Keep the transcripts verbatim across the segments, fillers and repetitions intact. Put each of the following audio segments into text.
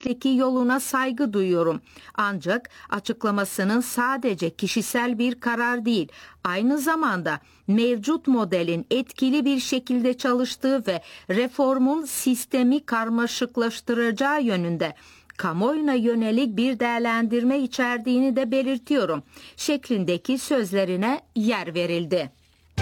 mesleki yoluna saygı duyuyorum. Ancak açıklamasının sadece kişisel bir karar değil, aynı zamanda mevcut modelin etkili bir şekilde çalıştığı ve reformun sistemi karmaşıklaştıracağı yönünde kamuoyuna yönelik bir değerlendirme içerdiğini de belirtiyorum şeklindeki sözlerine yer verildi.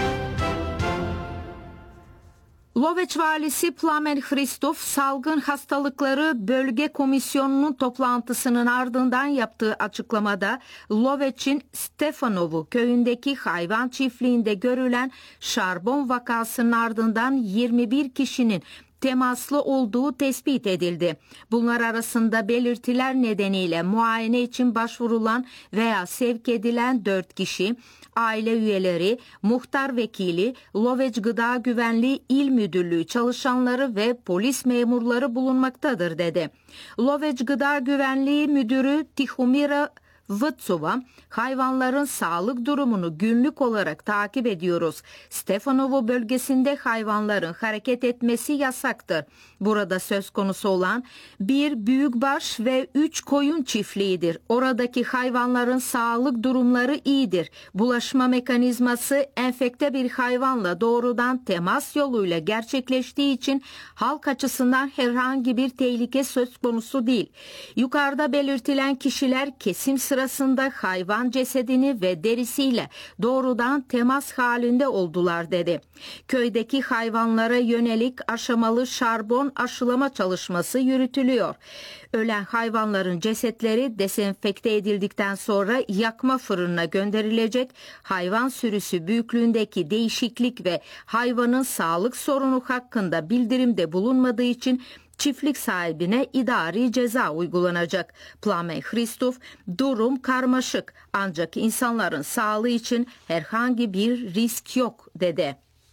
Loveç valisi Plamen Hristov, salgın hastalıkları bölge komisyonunun toplantısının ardından yaptığı açıklamada Loveç'in Stefanovu köyündeki hayvan çiftliğinde görülen şarbon vakasının ardından yirmi bir kişinin temaslı olduğu tespit edildi. Bunlar arasında belirtiler nedeniyle muayene için başvurulan veya sevk edilen dört kişi, aile üyeleri, muhtar vekili, Loveç Gıda Güvenliği İl Müdürlüğü çalışanları ve polis memurları bulunmaktadır dedi. Loveç Gıda Güvenliği Müdürü Tihomira Vıtsova, hayvanların sağlık durumunu günlük olarak takip ediyoruz. Stefanovo bölgesinde hayvanların hareket etmesi yasaktır. Burada söz konusu olan bir büyükbaş ve üç koyun çiftliğidir. Oradaki hayvanların sağlık durumları iyidir. Bulaşma mekanizması enfekte bir hayvanla doğrudan temas yoluyla gerçekleştiği için halk açısından herhangi bir tehlike söz konusu değil. Yukarıda belirtilen kişiler kesim sırasında hayvan cesedini ve derisiyle doğrudan temas halinde oldular dedi. Köydeki hayvanlara yönelik aşamalı şarbon aşılama çalışması yürütülüyor. Ölen hayvanların cesetleri dezenfekte edildikten sonra yakma fırınına gönderilecek. Hayvan sürüsü büyüklüğündeki değişiklik ve hayvanın sağlık sorunu hakkında bildirimde bulunmadığı için çiftlik sahibine idari ceza uygulanacak. Plamen Hristov, durum karmaşık ancak insanların sağlığı için herhangi bir risk yok dedi.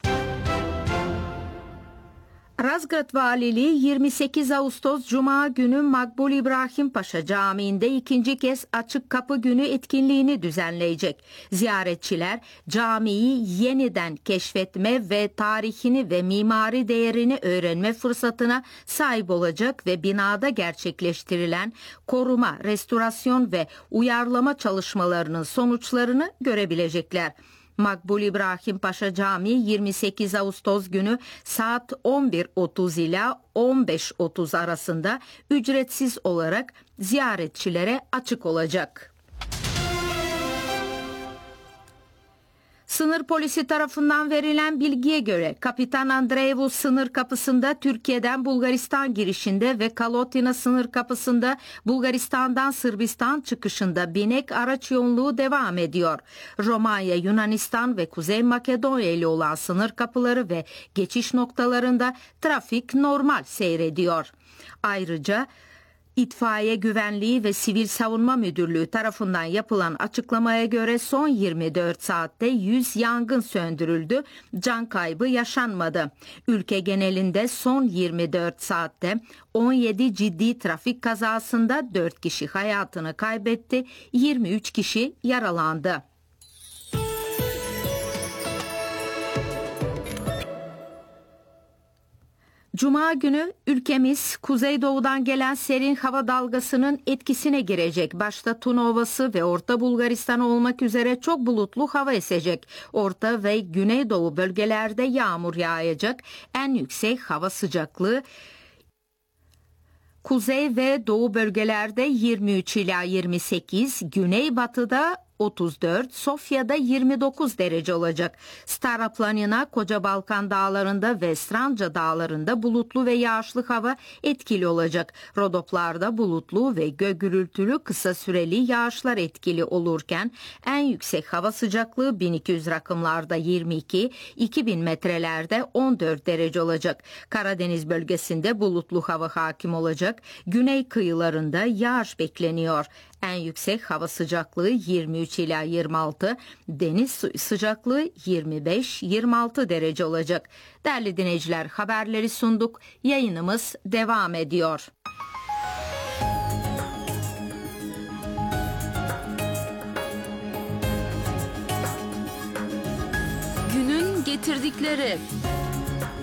Razgrad Valiliği yirmi sekiz Ağustos Cuma günü Makbul İbrahim Paşa Camii'nde ikinci kez Açık Kapı Günü etkinliğini düzenleyecek. Ziyaretçiler camiyi yeniden keşfetme ve tarihini ve mimari değerini öğrenme fırsatına sahip olacak ve binada gerçekleştirilen koruma, restorasyon ve uyarlama çalışmalarının sonuçlarını görebilecekler. Makbul İbrahim Paşa Camii yirmi sekiz Ağustos günü saat on bir otuz ila on beş otuz arasında ücretsiz olarak ziyaretçilere açık olacak. Sınır polisi tarafından verilen bilgiye göre Kapitan Andreevu sınır kapısında Türkiye'den Bulgaristan girişinde ve Kalotina sınır kapısında Bulgaristan'dan Sırbistan çıkışında binek araç yoğunluğu devam ediyor. Romanya, Yunanistan ve Kuzey Makedonya ile olan sınır kapıları ve geçiş noktalarında trafik normal seyrediyor. Ayrıca İtfaiye Güvenliği ve Sivil Savunma Müdürlüğü tarafından yapılan açıklamaya göre son yirmi dört saatte yüz yangın söndürüldü, can kaybı yaşanmadı. Ülke genelinde son yirmi dört saatte on yedi ciddi trafik kazasında dört kişi hayatını kaybetti, yirmi üç kişi yaralandı. Cuma günü ülkemiz kuzeydoğudan gelen serin hava dalgasının etkisine girecek. Başta Tuna Ovası ve Orta Bulgaristan olmak üzere çok bulutlu hava esecek. Orta ve Güneydoğu bölgelerde yağmur yağacak. En yüksek hava sıcaklığı kuzey ve doğu bölgelerde yirmi üç ila yirmi sekiz, güneybatıda otuz dört, Sofya'da yirmi dokuz derece olacak. Stara Planina, Koca Balkan dağlarında ve Stranca dağlarında bulutlu ve yağışlı hava etkili olacak. Rodoplarda bulutlu ve gök gürültülü kısa süreli yağışlar etkili olurken en yüksek hava sıcaklığı bin iki yüz rakımlarda yirmi iki, iki bin metrelerde on dört derece olacak. Karadeniz bölgesinde bulutlu hava hakim olacak. Güney kıyılarında yağış bekleniyor. En yüksek hava sıcaklığı yirmi üç ila yirmi altı, deniz sıcaklığı yirmi beş yirmi altı derece olacak. Değerli dinleyiciler, haberleri sunduk. Yayınımız devam ediyor. Günün getirdikleri.